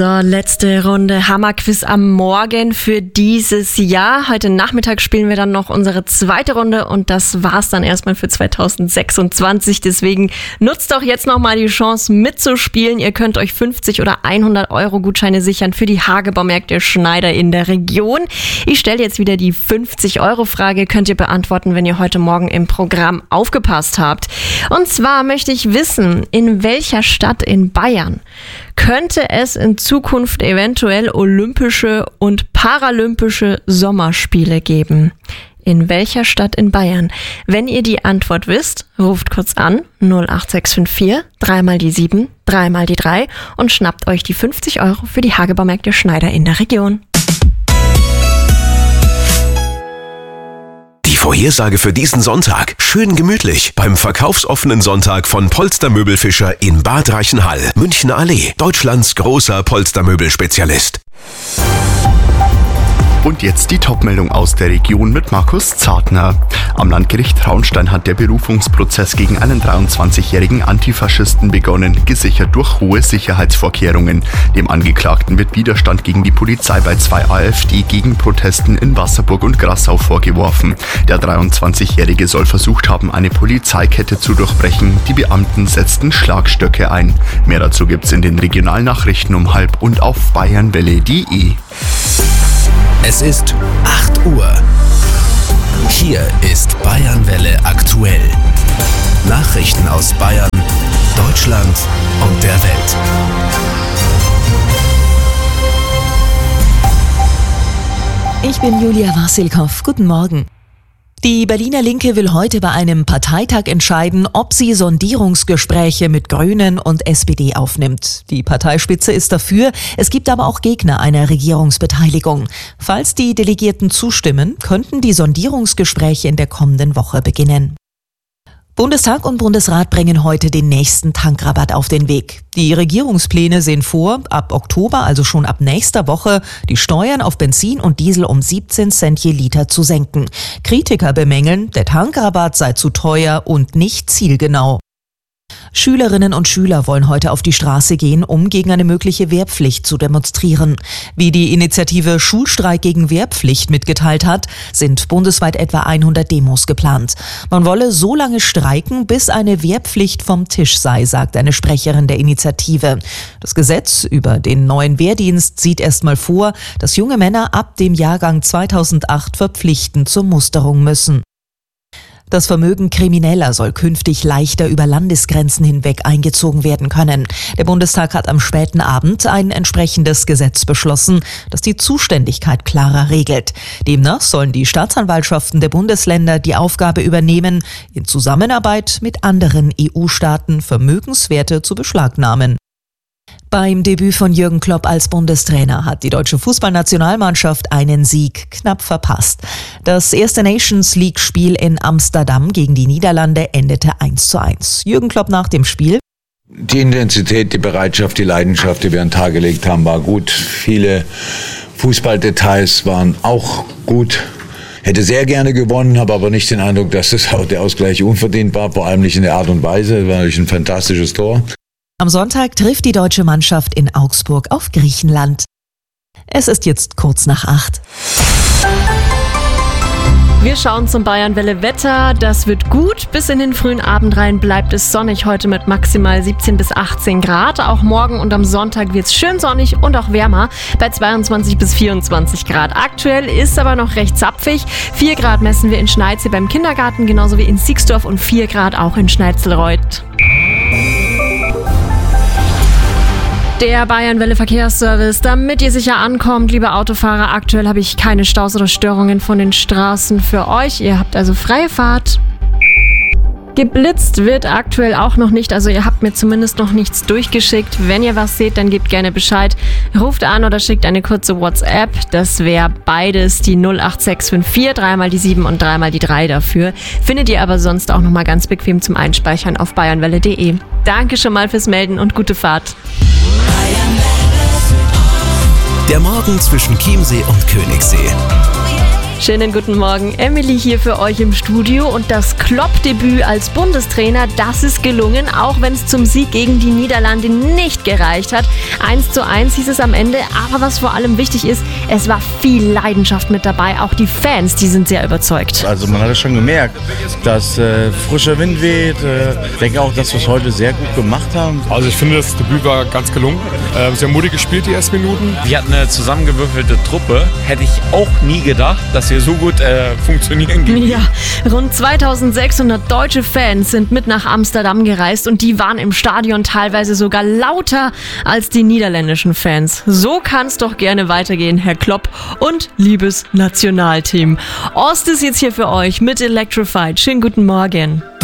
So, letzte Runde Hammerquiz am Morgen für dieses Jahr. Heute Nachmittag spielen wir dann noch unsere zweite Runde und das war's dann erstmal für 2026. Deswegen nutzt doch jetzt nochmal die Chance mitzuspielen. Ihr könnt euch 50 oder 100 Euro Gutscheine sichern für die Hagebaumärkte Schneider in der Region. Ich stelle jetzt wieder die 50-Euro-Frage. Könnt ihr beantworten, wenn ihr heute Morgen im Programm aufgepasst habt. Und zwar möchte ich wissen, in welcher Stadt in Bayern könnte es in Zukunft eventuell olympische und paralympische Sommerspiele geben? In welcher Stadt in Bayern? Wenn ihr die Antwort wisst, ruft kurz an 08654 3 mal die 7, 3 mal die 3 und schnappt euch die 50 Euro für die Hagebaumärkte Schneider in der Region. Die Vorhersage für diesen Sonntag. Schön gemütlich beim verkaufsoffenen Sonntag von Polstermöbelfischer in Bad Reichenhall, Münchner Allee, Deutschlands großer Polstermöbelspezialist. Und jetzt die Topmeldung aus der Region mit Markus Zartner. Am Landgericht Traunstein hat der Berufungsprozess gegen einen 23-jährigen Antifaschisten begonnen, gesichert durch hohe Sicherheitsvorkehrungen. Dem Angeklagten wird Widerstand gegen die Polizei bei 2 AfD-Gegenprotesten in Wasserburg und Grassau vorgeworfen. Der 23-Jährige soll versucht haben, eine Polizeikette zu durchbrechen. Die Beamten setzten Schlagstöcke ein. Mehr dazu gibt's in den Regionalnachrichten um 12:30 und auf bayernwelle.de. Es ist 8 Uhr. Hier ist Bayernwelle aktuell. Nachrichten aus Bayern, Deutschland und der Welt. Ich bin Julia Wasilkow. Guten Morgen. Die Berliner Linke will heute bei einem Parteitag entscheiden, ob sie Sondierungsgespräche mit Grünen und SPD aufnimmt. Die Parteispitze ist dafür, es gibt aber auch Gegner einer Regierungsbeteiligung. Falls die Delegierten zustimmen, könnten die Sondierungsgespräche in der kommenden Woche beginnen. Bundestag und Bundesrat bringen heute den nächsten Tankrabatt auf den Weg. Die Regierungspläne sehen vor, ab Oktober, also schon ab nächster Woche, die Steuern auf Benzin und Diesel um 17 Cent je Liter zu senken. Kritiker bemängeln, der Tankrabatt sei zu teuer und nicht zielgenau. Schülerinnen und Schüler wollen heute auf die Straße gehen, um gegen eine mögliche Wehrpflicht zu demonstrieren. Wie die Initiative Schulstreik gegen Wehrpflicht mitgeteilt hat, sind bundesweit etwa 100 Demos geplant. Man wolle so lange streiken, bis eine Wehrpflicht vom Tisch sei, sagt eine Sprecherin der Initiative. Das Gesetz über den neuen Wehrdienst sieht erstmal vor, dass junge Männer ab dem Jahrgang 2008 verpflichtend zur Musterung müssen. Das Vermögen Krimineller soll künftig leichter über Landesgrenzen hinweg eingezogen werden können. Der Bundestag hat am späten Abend ein entsprechendes Gesetz beschlossen, das die Zuständigkeit klarer regelt. Demnach sollen die Staatsanwaltschaften der Bundesländer die Aufgabe übernehmen, in Zusammenarbeit mit anderen EU-Staaten Vermögenswerte zu beschlagnahmen. Beim Debüt von Jürgen Klopp als Bundestrainer hat die deutsche Fußballnationalmannschaft einen Sieg knapp verpasst. Das erste Nations League-Spiel in Amsterdam gegen die Niederlande endete 1:1. Jürgen Klopp nach dem Spiel: Die Intensität, die Bereitschaft, die Leidenschaft, die wir an den Tag gelegt haben, war gut. Viele Fußballdetails waren auch gut. Hätte sehr gerne gewonnen, habe aber nicht den Eindruck, dass der Ausgleich unverdient war, vor allem nicht in der Art und Weise. Es war natürlich ein fantastisches Tor. Am Sonntag trifft die deutsche Mannschaft in Augsburg auf Griechenland. Es ist jetzt kurz nach 8. Wir schauen zum Bayernwelle Wetter. Das wird gut. Bis in den frühen Abend rein bleibt es sonnig heute mit maximal 17 bis 18 Grad. Auch morgen und am Sonntag wird es schön sonnig und auch wärmer bei 22 bis 24 Grad. Aktuell ist aber noch recht zapfig. 4 Grad messen wir in Schneize beim Kindergarten, genauso wie in Siegsdorf und 4 Grad auch in Schneizelreuth. Der Bayernwelle Verkehrsservice. Damit ihr sicher ankommt, liebe Autofahrer, aktuell habe ich keine Staus oder Störungen von den Straßen für euch. Ihr habt also freie Fahrt. Geblitzt wird aktuell auch noch nicht, also ihr habt mir zumindest noch nichts durchgeschickt. Wenn ihr was seht, dann gebt gerne Bescheid. Ruft an oder schickt eine kurze WhatsApp. Das wäre beides die 08654, 3 mal die 7 und 3 mal die 3 dafür. Findet ihr aber sonst auch nochmal ganz bequem zum Einspeichern auf bayernwelle.de. Danke schon mal fürs Melden und gute Fahrt. Der Morgen zwischen Chiemsee und Königssee. Schönen guten Morgen. Emily hier für euch im Studio und das Klopp-Debüt als Bundestrainer, das ist gelungen, auch wenn es zum Sieg gegen die Niederlande nicht gereicht hat. 1:1 hieß es am Ende, aber was vor allem wichtig ist, es war viel Leidenschaft mit dabei. Auch die Fans, die sind sehr überzeugt. Also man hat es schon gemerkt, dass frischer Wind weht. Ich denke auch, dass wir es heute sehr gut gemacht haben. Also ich finde, das Debüt war ganz gelungen. Sehr mutig gespielt die ersten Minuten. Wir hatten eine zusammengewürfelte Truppe. Hätte ich auch nie gedacht, dass wir so gut funktionieren gegen. Ja, rund 2600 deutsche Fans sind mit nach Amsterdam gereist und die waren im Stadion teilweise sogar lauter als die niederländischen Fans. So kann's doch gerne weitergehen, Herr Klopp und liebes Nationalteam. Ost ist jetzt hier für euch mit Electrified. Schönen guten Morgen.